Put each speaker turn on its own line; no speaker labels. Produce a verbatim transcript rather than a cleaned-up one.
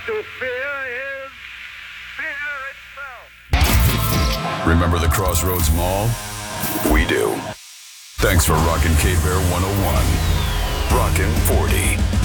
to fear is fear itself.
Remember the Crossroads Mall? We do. Thanks for rockin' K-Bear one oh one. Rockin' forty.